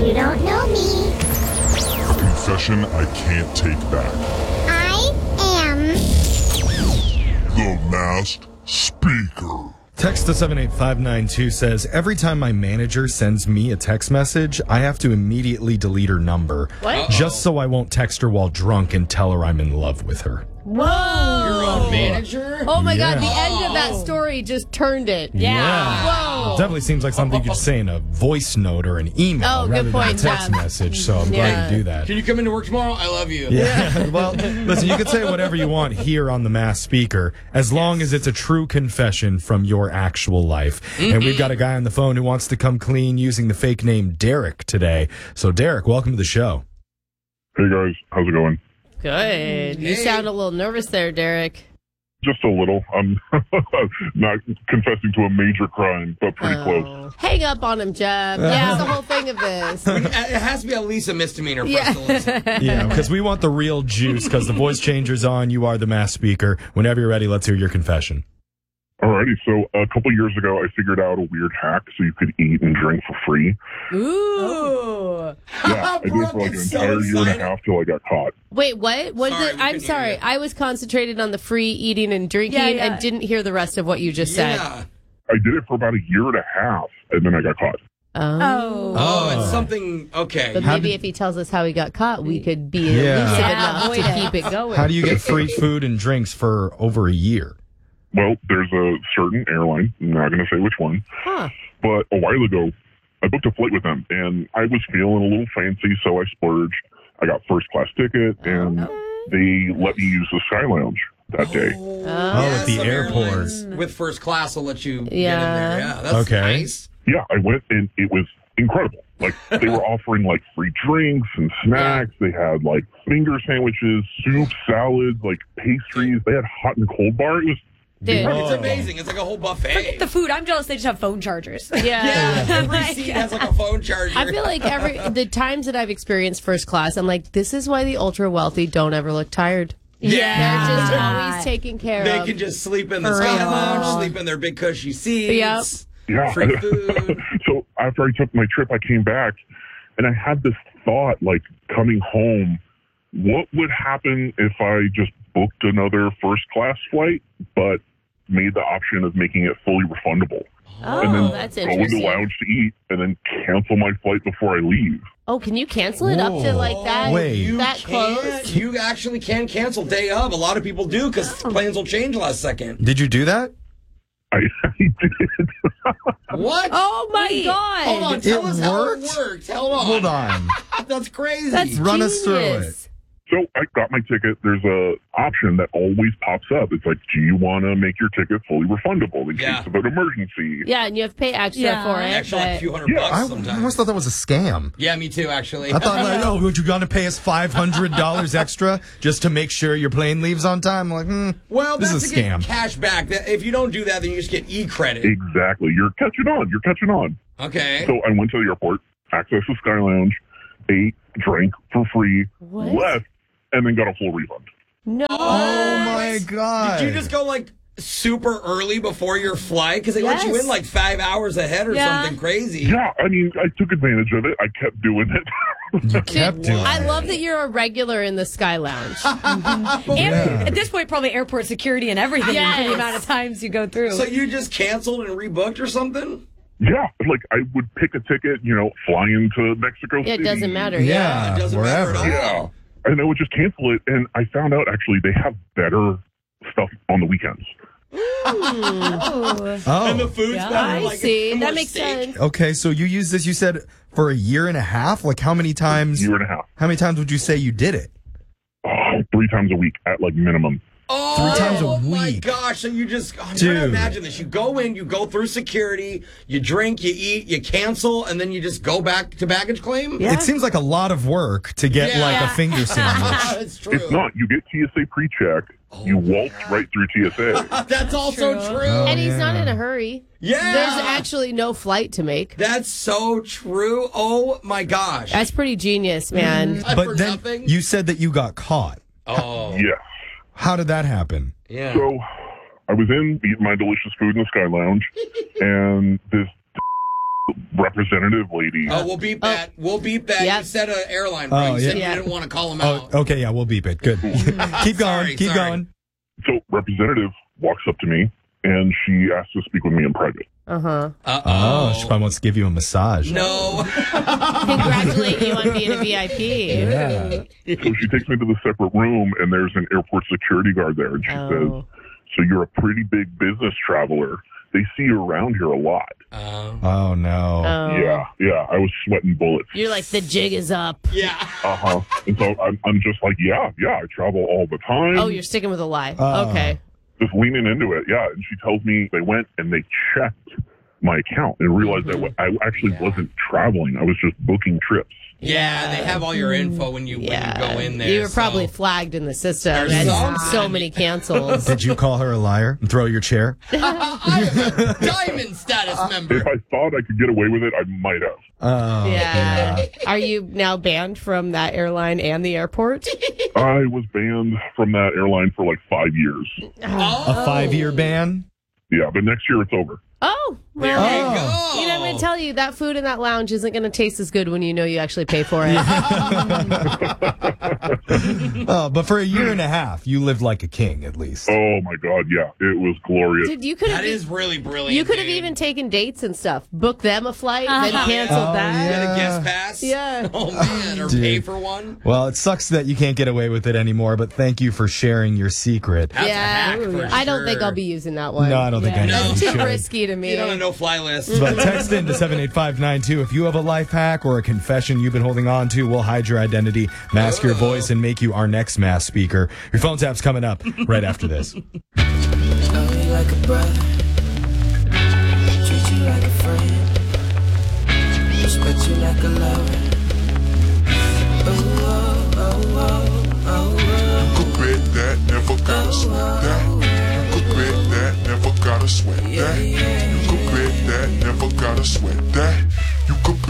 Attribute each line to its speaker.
Speaker 1: You don't know me.
Speaker 2: A confession I can't take back.
Speaker 1: I am
Speaker 2: The Masked Speaker.
Speaker 3: Text to 78592 says, every time my manager sends me a text message, I have to immediately delete her number.
Speaker 4: What?
Speaker 3: Just so I won't text her while drunk and tell her I'm in love with her.
Speaker 4: Whoa.
Speaker 5: Your own manager?
Speaker 4: Oh my God, the
Speaker 3: Yeah.
Speaker 4: end of that story just turned it.
Speaker 3: Yeah.
Speaker 4: Whoa.
Speaker 3: It definitely seems like something you could say in a voice note or an email
Speaker 4: Oh, good
Speaker 3: rather than a
Speaker 4: point,
Speaker 3: text
Speaker 4: yeah.
Speaker 3: message, so I'm glad you do that.
Speaker 5: Can you come into work tomorrow? I love you.
Speaker 3: Yeah. Well, listen, you can say whatever you want here on the Masked Speaker, as long as it's a true confession from your actual life. And we've got a guy on the phone who wants to come clean using the fake name Derek today. So, Derek, welcome to the show.
Speaker 2: Hey guys, how's it going?
Speaker 4: Good. You
Speaker 5: Hey.
Speaker 4: sound a little nervous there, Derek.
Speaker 2: Just a little. I'm not confessing to a major crime, but pretty close.
Speaker 4: Hang up on him, Jeb. That's the whole thing of this.
Speaker 5: It has to be at least a misdemeanor for us to listen.
Speaker 3: Yeah, because we want the real juice, because the voice changer's on. You are the Masked Speaker. Whenever you're ready, let's hear your confession.
Speaker 2: Alrighty, so a couple years ago, I figured out a weird hack so you could eat and drink for free.
Speaker 4: Ooh.
Speaker 2: Yeah, I did it for like an
Speaker 5: Brooke is so
Speaker 2: entire year and
Speaker 5: excited.
Speaker 2: a half till I got caught.
Speaker 4: Wait, what? What
Speaker 5: Sorry,
Speaker 4: did,
Speaker 5: we
Speaker 4: I'm
Speaker 5: couldn't hear
Speaker 4: sorry.
Speaker 5: you.
Speaker 4: I was concentrated on the free eating and drinking and didn't hear the rest of what you just said.
Speaker 5: Yeah.
Speaker 2: I did it for about a year and a half, and then I got caught.
Speaker 5: Oh, it's something. Okay.
Speaker 4: But
Speaker 3: How
Speaker 4: maybe
Speaker 3: did-
Speaker 4: if he tells us how he got caught, we could be
Speaker 3: Yeah.
Speaker 4: elusive
Speaker 3: Yeah,
Speaker 4: enough
Speaker 6: avoid
Speaker 4: to
Speaker 6: it.
Speaker 4: keep it going.
Speaker 3: How do you get free food and drinks for over a year?
Speaker 2: Well, there's a certain airline, I'm not going to say which one,
Speaker 4: Huh.
Speaker 2: but a while ago, I booked a flight with them, and I was feeling a little fancy, so I splurged. I got first class ticket, and they let me use the Sky Lounge that day.
Speaker 3: Oh, at the
Speaker 5: some
Speaker 3: airport.
Speaker 5: airlines with first class will let you get in
Speaker 4: Yeah.
Speaker 5: there. Yeah, that's
Speaker 3: Okay.
Speaker 5: nice.
Speaker 2: Yeah, I went, and it was incredible. Like, they were offering, like, free drinks and snacks. They had, like, finger sandwiches, soup, salads, like, pastries. They had hot and cold bar. It was
Speaker 4: Dude.
Speaker 5: It's amazing. It's like a whole buffet.
Speaker 6: The food, I'm jealous they just have phone chargers.
Speaker 4: Yeah.
Speaker 5: Every
Speaker 6: Like-
Speaker 5: seat has like a phone charger.
Speaker 4: I feel like the times that I've experienced first class, I'm like, this is why the ultra wealthy don't ever look tired. They're just always taken care
Speaker 5: They
Speaker 4: of.
Speaker 5: can just sleep in the
Speaker 4: For
Speaker 5: Sky
Speaker 4: real.
Speaker 5: Lounge, sleep in their big cushy seats.
Speaker 4: Yep.
Speaker 2: Yeah.
Speaker 5: Free food.
Speaker 2: So after I took my trip, I came back and I had this thought, like coming home, what would happen if I just booked another first class flight, but made the option of making it fully refundable? And then
Speaker 4: that's
Speaker 2: go in the
Speaker 4: interesting.
Speaker 2: lounge to eat and then cancel my flight before I leave.
Speaker 4: Oh, can you cancel it up to like that?
Speaker 3: Wait.
Speaker 5: You
Speaker 4: that
Speaker 5: can.
Speaker 4: close?
Speaker 5: You actually can cancel day of. A lot of people do because plans will change last second.
Speaker 3: Did you do that?
Speaker 2: I did.
Speaker 5: What?
Speaker 4: Oh my
Speaker 6: Wait.
Speaker 4: God!
Speaker 5: Hold on. Tell
Speaker 3: It
Speaker 5: us how
Speaker 3: worked?
Speaker 5: it worked. Hold on.
Speaker 3: Hold on.
Speaker 5: That's crazy.
Speaker 4: That's
Speaker 3: Run us through
Speaker 4: genius.
Speaker 2: So I got my ticket. There's a option that always pops up. It's like, do you want to make your ticket fully refundable in
Speaker 5: Yeah.
Speaker 2: case of an emergency?
Speaker 4: Yeah, and you have to pay extra
Speaker 6: Yeah.
Speaker 4: for it.
Speaker 5: Actually, like a
Speaker 4: but-
Speaker 5: few $100
Speaker 2: Yeah,
Speaker 3: I
Speaker 5: bucks
Speaker 3: always
Speaker 5: sometimes.
Speaker 3: thought that was a scam.
Speaker 5: Yeah, me too, actually.
Speaker 3: I thought, like, oh, would you gonna pay us $500 extra just to make sure your plane leaves on time? I'm like,
Speaker 5: well,
Speaker 3: this
Speaker 5: that's
Speaker 3: is a
Speaker 5: to get
Speaker 3: scam.
Speaker 5: cash back. If you don't do that, then you just get e-credit.
Speaker 2: Exactly. You're catching on. You're catching on.
Speaker 5: Okay.
Speaker 2: So I went to the airport, accessed the Sky Lounge, ate, drank for free,
Speaker 4: What?
Speaker 2: left, and then got a full refund.
Speaker 4: No.
Speaker 3: Oh my God.
Speaker 5: Did you just go like super early before your flight? Because they let you
Speaker 4: Yes.
Speaker 5: in like 5 hours ahead or
Speaker 6: Yeah.
Speaker 5: something crazy.
Speaker 2: Yeah, I mean, I took advantage of it. I kept doing it.
Speaker 3: You kept doing
Speaker 4: I
Speaker 3: it.
Speaker 4: love that you're a regular in the Sky Lounge.
Speaker 6: And at this point, probably airport security and everything
Speaker 4: Yes.
Speaker 6: for the amount of times you go through.
Speaker 5: So you just canceled and rebooked or something?
Speaker 2: Yeah, like I would pick a ticket, fly into Mexico
Speaker 4: Yeah, it
Speaker 2: City.
Speaker 4: doesn't matter.
Speaker 3: Yeah,
Speaker 5: it doesn't
Speaker 3: wherever.
Speaker 5: matter at all.
Speaker 2: And I would just cancel it. And I found out, actually, they have better stuff on the weekends.
Speaker 3: Oh.
Speaker 5: And the food's better.
Speaker 4: I
Speaker 5: like,
Speaker 4: see.
Speaker 5: and
Speaker 4: That
Speaker 5: more
Speaker 4: makes
Speaker 5: steak.
Speaker 4: sense.
Speaker 3: Okay, so you used this, you said, for a year and a half? Like, how many times?
Speaker 2: Year and a half.
Speaker 3: How many times would you say you did it?
Speaker 2: Oh, 3 times a week at like minimum.
Speaker 5: Oh,
Speaker 3: 3 times a
Speaker 5: my
Speaker 3: week.
Speaker 5: gosh. So you just, I'm trying
Speaker 3: Dude.
Speaker 5: to imagine this. You go in, you go through security, you drink, you eat, you cancel, and then you just go back to baggage claim?
Speaker 3: It seems like a lot of work to get,
Speaker 5: Yeah.
Speaker 3: like, a finger sandwich.
Speaker 5: It's true.
Speaker 2: It's not. You get TSA pre-check. You waltz right through TSA.
Speaker 5: That's also true.
Speaker 4: And he's not in a hurry.
Speaker 5: Yeah.
Speaker 4: There's actually no flight to make.
Speaker 5: That's so true. Oh my gosh.
Speaker 4: That's pretty genius, man.
Speaker 5: I
Speaker 3: But
Speaker 5: for
Speaker 3: then
Speaker 5: nothing.
Speaker 3: you said that you got caught.
Speaker 5: Oh.
Speaker 2: Yes.
Speaker 3: How did that happen?
Speaker 5: Yeah.
Speaker 2: So I was in eating my delicious food in the Sky Lounge, and this representative lady.
Speaker 5: Oh, we'll beep that. We'll beep that.
Speaker 4: Yep.
Speaker 5: You said an airline,
Speaker 3: Oh,
Speaker 5: bro. You said
Speaker 3: yeah.
Speaker 5: you didn't want to call him
Speaker 3: Oh,
Speaker 5: out.
Speaker 3: okay, yeah, we'll beep it. Good. Keep going. Keep
Speaker 5: sorry.
Speaker 3: going.
Speaker 2: So representative walks up to me and she asks to speak with me in private.
Speaker 4: Uh-huh.
Speaker 3: Oh, she probably wants to give you a massage.
Speaker 5: No.
Speaker 4: Congratulate you on being a VIP.
Speaker 3: Yeah.
Speaker 2: So she takes me to the separate room and there's an airport security guard there and she says, so you're a pretty big business traveler. They see you around here a lot.
Speaker 3: Oh, no.
Speaker 2: Yeah. I was sweating bullets.
Speaker 4: You're like, the jig is up.
Speaker 5: Yeah.
Speaker 2: Uh-huh. And so I'm just like, yeah, I travel all the time.
Speaker 4: Oh, you're sticking with a lie.
Speaker 3: Oh.
Speaker 4: Okay.
Speaker 2: Just leaning into it, yeah. And she tells me they went and they checked my account and realized that I actually wasn't traveling. I was just booking trips.
Speaker 5: Yeah, they have all your info when you go in there.
Speaker 4: You were probably
Speaker 5: so.
Speaker 4: flagged in the system.
Speaker 5: There's
Speaker 4: And
Speaker 5: something.
Speaker 4: so many cancels.
Speaker 3: Did you call her a liar and throw your chair?
Speaker 5: I'm a diamond status member.
Speaker 2: If I thought I could get away with it, I might have.
Speaker 3: Oh,
Speaker 4: Yeah. Are you now banned from that airline and the airport?
Speaker 2: I was banned from that airline for like 5 years.
Speaker 3: A 5-year ban?
Speaker 2: Yeah, but next year it's over.
Speaker 4: Oh,
Speaker 5: There
Speaker 4: well.
Speaker 5: you go.
Speaker 4: You know, I'm going to tell you, that food in that lounge isn't going to taste as good when you know you actually pay for it.
Speaker 3: Oh, but for a year and a half, you lived like a king, at least.
Speaker 2: Oh my God, yeah, it was glorious.
Speaker 4: Dude, you could have
Speaker 5: That is really brilliant.
Speaker 4: you could have
Speaker 5: dude.
Speaker 4: even taken dates and stuff. Book them a flight, then canceled
Speaker 3: Oh,
Speaker 4: that.
Speaker 5: Get
Speaker 3: yeah.
Speaker 5: a guest pass.
Speaker 4: Yeah.
Speaker 5: Oh man, or
Speaker 3: Dude.
Speaker 5: pay for one.
Speaker 3: Well, it sucks that you can't get away with it anymore, but thank you for sharing your secret.
Speaker 5: That's a hack for
Speaker 4: I don't think
Speaker 5: sure.
Speaker 4: I'll be using that one.
Speaker 3: No, I don't think I know.
Speaker 4: That's
Speaker 3: you
Speaker 4: too
Speaker 3: should.
Speaker 4: risky to me.
Speaker 5: Get on a no-fly list.
Speaker 3: But text in to 78592 if you have a life hack or a confession you've been holding on to. We'll hide your identity, mask your voice, and make you our next mass speaker. Your phone tap's coming up right after this.
Speaker 7: Love you like a brother, treat you like a friend, respect you like a lover. Oh, oh, oh, oh, oh.
Speaker 8: You could bet that, never gotta sweat that. You could bet that, never gotta sweat that. You could bet that, never gotta sweat that. You could bet